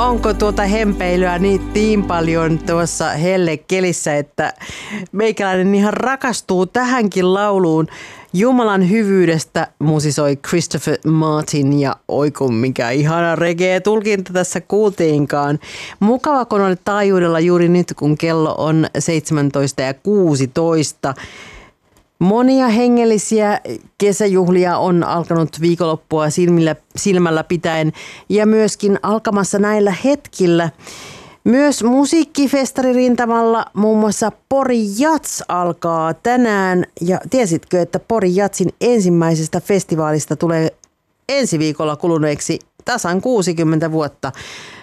Onko tuota hempeilyä niin paljon tuossa hellekelissä, että meikäläinen ihan rakastuu tähänkin lauluun. Jumalan hyvyydestä musisoi Christopher Martin ja oikun mikä ihana reggae-tulkinta tässä kuultiinkaan. Mukava kun olet taajuudella juuri nyt, kun kello on 17:16. Monia hengellisiä kesäjuhlia on alkanut viikonloppua silmällä pitäen ja myöskin alkamassa näillä hetkillä. Myös musiikkifestaririntamalla muun muassa Pori Jats alkaa tänään. Ja tiesitkö, että Pori Jatsin ensimmäisestä festivaalista tulee ensi viikolla kuluneeksi tasan 60 vuotta.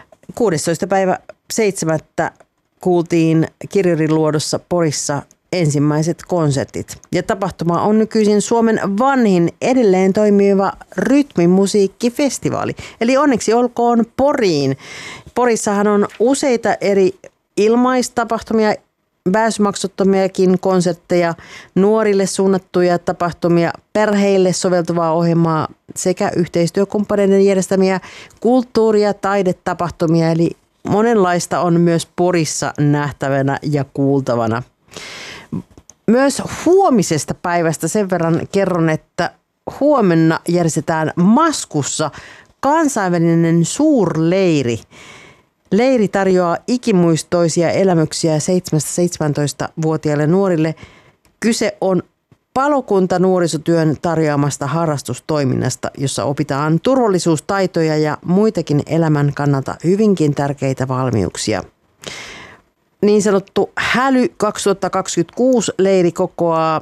16.7. kuultiin Kirjuriluodossa Porissa ensimmäiset konsertit. Ja tapahtuma on nykyisin Suomen vanhin edelleen toimiva rytmimusiikkifestivaali. Eli onneksi olkoon Poriin. Porissahan on useita eri ilmaistapahtumia, pääsymaksuttomiakin konsertteja, nuorille suunnattuja tapahtumia, perheille soveltuvaa ohjelmaa sekä yhteistyökumppaneiden järjestämiä kulttuuri- ja taidetapahtumia. Eli monenlaista on myös Porissa nähtävänä ja kuultavana. Myös huomisesta päivästä sen verran kerron, että huomenna järjestetään Maskussa kansainvälinen suurleiri. Leiri tarjoaa ikimuistoisia elämyksiä 7-17-vuotiaille nuorille. Kyse on palokuntanuorisotyön tarjoamasta harrastustoiminnasta, jossa opitaan turvallisuustaitoja ja muitakin elämän kannalta hyvinkin tärkeitä valmiuksia. Niin sanottu Häly 2026 leiri kokoaa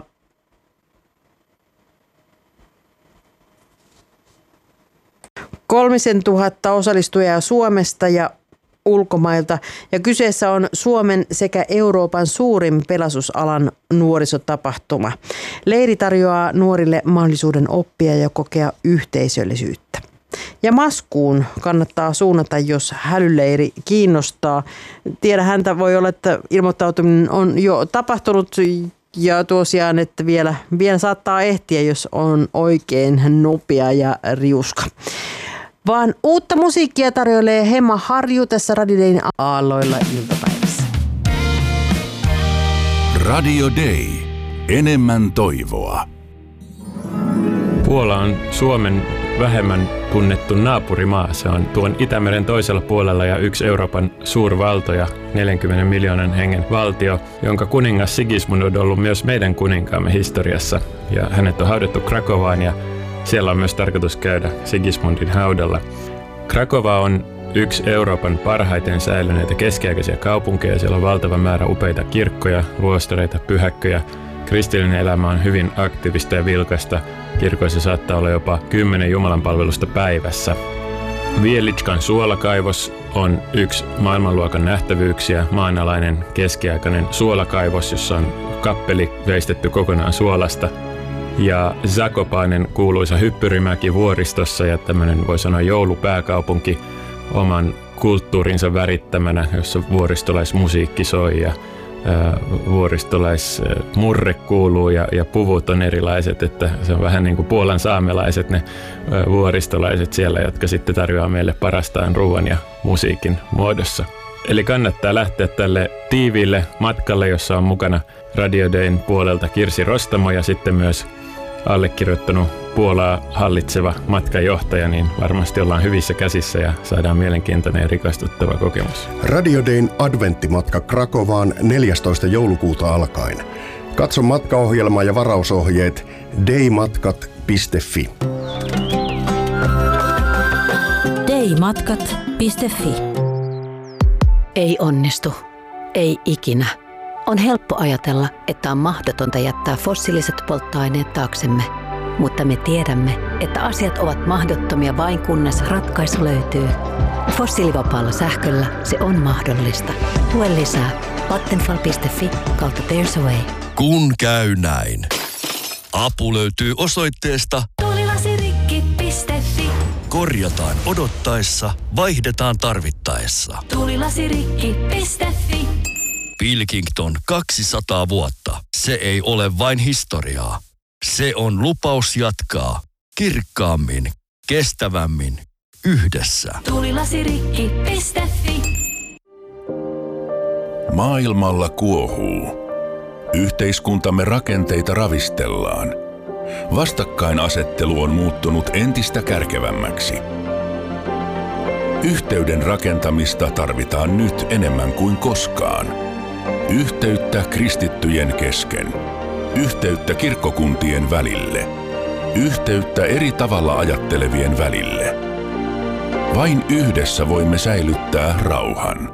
$3,000 osallistujaa Suomesta ja ulkomailta. Ja kyseessä on Suomen sekä Euroopan suurin pelastusalan nuorisotapahtuma. Leiri tarjoaa nuorille mahdollisuuden oppia ja kokea yhteisöllisyyttä. Ja Maskuun kannattaa suunnata, jos hälyleiri kiinnostaa. Tiedä häntä, voi olla, että ilmoittautuminen on jo tapahtunut ja tosiaan, että vielä saattaa ehtiä, jos on oikein nopea ja riuska. Vaan uutta musiikkia tarjoilee Hemma Harju tässä Radio Dayn aalloilla iltapäivässä. Radio Day. Enemmän toivoa. Puola on Suomen vähemmän tunnettu naapurimaa. Se on tuon Itämeren toisella puolella ja yksi Euroopan suurvaltoja, 40 miljoonan hengen valtio, jonka kuningas Sigismund on ollut myös meidän kuninkaamme historiassa. Ja hänet on haudattu Krakovaan ja siellä on myös tarkoitus käydä Sigismundin haudalla. Krakova on yksi Euroopan parhaiten säilyneitä keskiaikaisia kaupunkeja. Siellä on valtava määrä upeita kirkkoja, luostareita, pyhäkköjä. Kristillinen elämä on hyvin aktiivista ja vilkasta. Kirkoissa saattaa olla jopa 10 jumalanpalvelusta päivässä. Wieliczkan suolakaivos on yksi maailmanluokan nähtävyyksiä, maanalainen keskiaikainen suolakaivos, jossa on kappeli veistetty kokonaan suolasta. Ja Zakopanen kuuluisa hyppyrimäki vuoristossa ja tämmöinen voi sanoa joulupääkaupunki oman kulttuurinsa värittämänä, jossa vuoristolaismusiikki soi ja vuoristolaismurre kuuluu ja puvut on erilaiset, että se on vähän niin kuin Puolan saamelaiset ne vuoristolaiset siellä, jotka sitten tarjoaa meille parastaan ruoan ja musiikin muodossa. Eli kannattaa lähteä tälle tiiviille matkalle, jossa on mukana Radio Dayn puolelta Kirsi Rostamo ja sitten myös allekirjoittanut Puolaa hallitseva matkajohtaja, niin varmasti ollaan hyvissä käsissä ja saadaan mielenkiintoinen ja rikastuttava kokemus. Radio Dayn adventtimatka Krakovaan 14. joulukuuta alkaen. Katso matkaohjelma ja varausohjeet daymatkat.fi. daymatkat.fi. Ei onnistu. Ei ikinä. On helppo ajatella, että on mahdotonta jättää fossiiliset polttoaineet taaksemme. Mutta me tiedämme, että asiat ovat mahdottomia vain kunnes ratkaisu löytyy. Fossiilivapaalla sähköllä se on mahdollista. Lue lisää vattenfall.fi/there's a way. Kun käy näin. Apu löytyy osoitteesta tulilasirikki.fi. Korjataan odottaessa, vaihdetaan tarvittaessa. Tulilasirikki.fi. Pilkington 200 vuotta. Se ei ole vain historiaa. Se on lupaus jatkaa kirkkaammin, kestävämmin, yhdessä. Tuulilasirikki.fi. Maailmalla kuohuu. Yhteiskuntamme rakenteita ravistellaan. Vastakkainasettelu on muuttunut entistä kärkevämmäksi. Yhteyden rakentamista tarvitaan nyt enemmän kuin koskaan. Yhteyttä kristittyjen kesken. Yhteyttä kirkkokuntien välille. Yhteyttä eri tavalla ajattelevien välille. Vain yhdessä voimme säilyttää rauhan.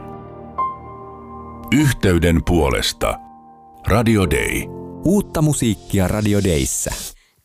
Yhteyden puolesta. Radio Day. Uutta musiikkia Radio Dayssä.